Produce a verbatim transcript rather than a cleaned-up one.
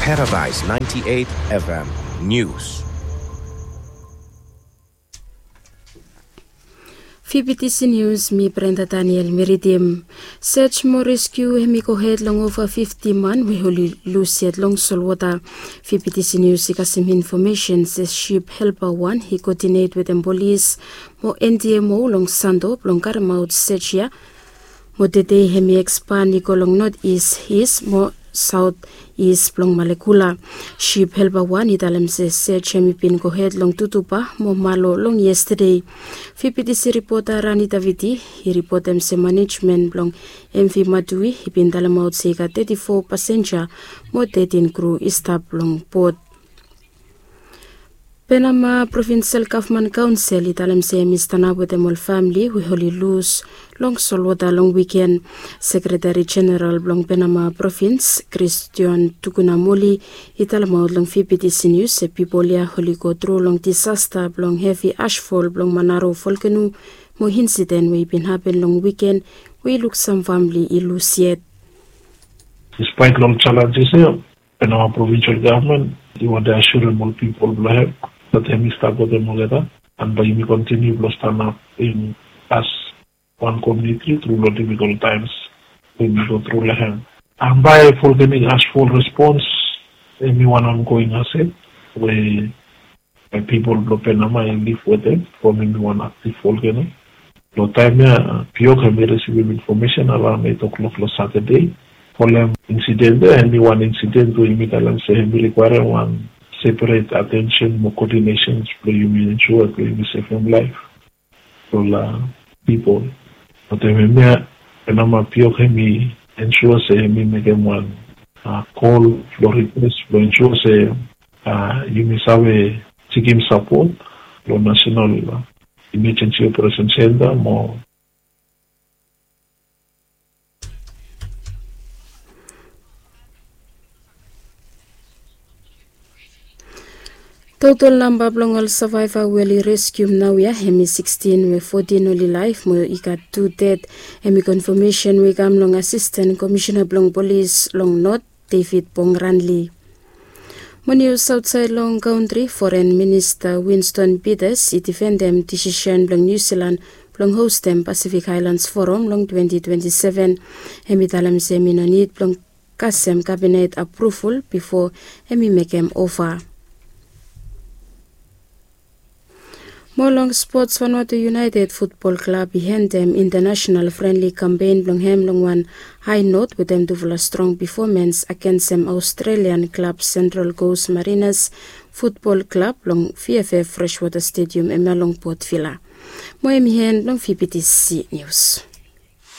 Paradise ninety-eight F M News. P B T C News, mi Brenda Daniel Meridim. Search more rescue hemiko head long over fifty man we holi luciat long solwata. P B T C News ikasim information says ship helper one he coordinate with them police mo N D M O long sando long karamaut search ya. Mo tete hemi expand niko long north east east mo south east plong Malekula. Ship helper one italam se search hemi pin ko head long tutupa mo malo long yesterday. P B T C reporter Rani Davidi he report M C management plong M V Madui he pin dalam out se ka thirty-four passenger mo thirteen crew staff plong port. Panama Provincial Government Council italam se mistana with the mol family we holy lose long solwada long weekend. Secretary General blong Panama Province Christian Tukunamoli italam out long P B T C News se people ya holy go through long disaster blong heavy ashfall blong Manaro volcano mo incident we been happen long weekend we look some family illus yet. Despite long challenges here, Panama Provincial Government they want to assure more people will that hemi start with them together and by me continue to stand up in as one community through the difficult times when we go through Lehem. And by volcanic ashfall response, anyone ongoing asset where uh, people of Panama live with them from anyone active volcano. No time uh, Pio can be receiving information around eight o'clock on Saturday. For them incident there, any one incident to immediately say we require one separate attention, more coordination, so you may ensure that you save from life for uh, people. But I mean, when I'm a Pio can be ensure say me make one uh, call for request for ensure say uh, you may have a seeking support for National uh, Emergency Operation Center more. Total number blongal survivor will rescue now ya hemi sixteen we fourteen only life mo ika two dead hemi confirmation we gam long assistant commissioner blong police long north David Pongranli. Mo news outside long country foreign minister Winston Peters he defend them decision blong New Zealand blong host them Pacific Highlands Forum long twenty twenty-seven hemi talam se mi no need blong kasem cabinet approval before hemi make them offer. Molong Sports Vanuatu United Football Club behind them international friendly campaign long hem long one high note with them to a strong performance against them Australian club Central Coast Mariners Football Club long V F F Freshwater Stadium e Melong Port Villa. Mo emihen long P B T C News.